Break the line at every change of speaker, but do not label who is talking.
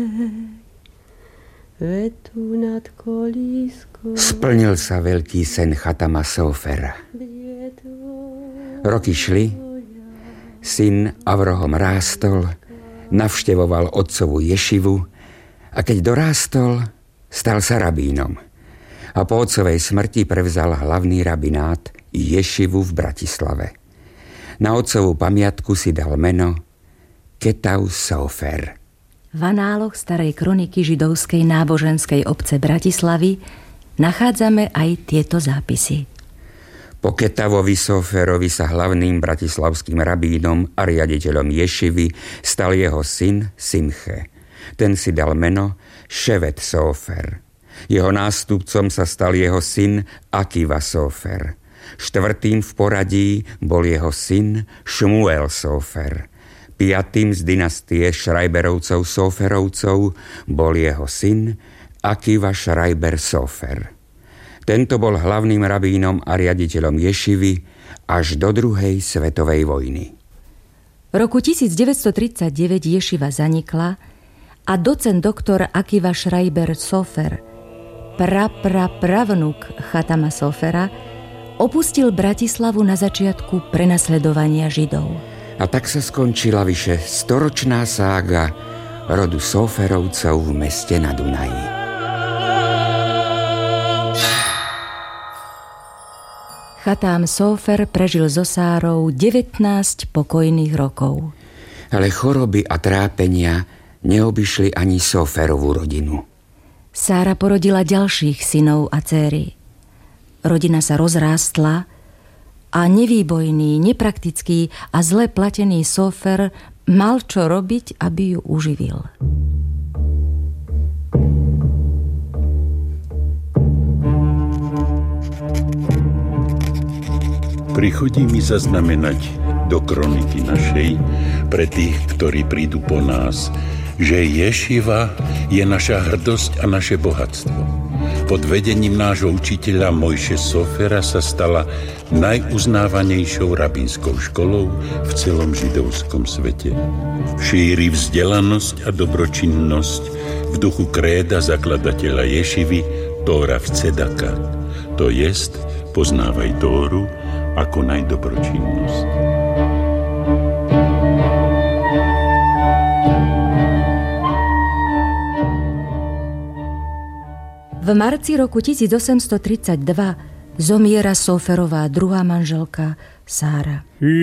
Splnil sa veľký sen Chatama Sofera. Roky šli, syn Avrohom rástol, navštevoval otcovu ješivu a keď dorástol, stal sa rabínom. A po otcovej smrti prevzal hlavný rabinát i ješivu v Bratislave. Na otcovú pamiatku si dal meno Ketau Sofer.
V análoch starej kroniky židovskej náboženskej obce Bratislavy nachádzame aj tieto zápisy.
Po Ketavovi Soferovi sa hlavným bratislavským rabínom a riaditeľom ješivy stal jeho syn Simche. Ten si dal meno Ševet Sofer. Jeho nástupcom sa stal jeho syn Akiva Sofer. Štvrtým v poradí bol jeho syn Šmuel Sofer. Piatým z dynastie Šrajberovcov Soferovcov bol jeho syn Akiva Šrajber Sofer. Tento bol hlavným rabínom a riaditeľom ješivy až do druhej svetovej vojny.
V roku 1939 ješiva zanikla a docent doktor Akiva Šrajber Sofer, pravnuk Chatama Sofera, opustil Bratislavu na začiatku prenasledovania Židov.
A tak sa skončila vyše storočná sága rodu Soferovcov v meste na Dunaji.
Chatam Sofer prežil so Sárou 19 pokojných rokov.
Ale choroby a trápenia neobyšli ani Soferovú rodinu.
Sára porodila ďalších synov a dcéry. Rodina sa rozrástla a nevýbojný, nepraktický a zle platený Sofer mal čo robiť, aby ju uživil.
Prichodí mi zaznamenať do kroniky našej pre tých, ktorí prídu po nás, že ješiva je naša hrdosť a naše bohatstvo. Pod vedením nášho učiteľa Mojše Sofera sa stala najuznávanejšou rabínskou školou v celom židovskom svete. Šíri vzdelanosť a dobročinnosť v duchu kréda zakladateľa ješivy Tóra v Tzedaka, to jest poznávaj Tóru ako najdobročinnosť.
V marci roku 1832 zomiera Soferová druhá manželka Sára.